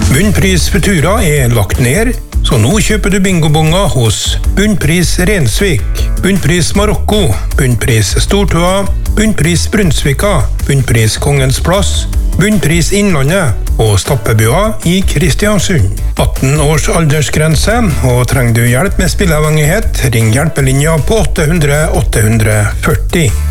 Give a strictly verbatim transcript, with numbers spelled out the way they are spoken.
Bunnpris Futura er lagt ned, så nå kjøper du bingobonger hos Bunnpris Rensvik, Bunnpris Marokko, Bunnpris Stortua, Bunnpris Brunsvika, Bunnpris Kongens Plass, Bunnpris Innlandet og Stappebua i Kristiansund. atten års aldersgrense, og trenger du hjelp med spilleavhengighet, ring hjelpelinja på åtte hundre åtte hundre førti.